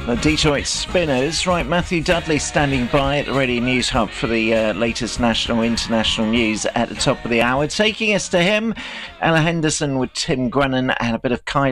The Detroit Spinners. Right, Matthew Dudley standing by at the Radio News Hub for the latest national and international news at the top of the hour. Taking us to him, Ella Henderson with Tim Grennan and a bit of Kylie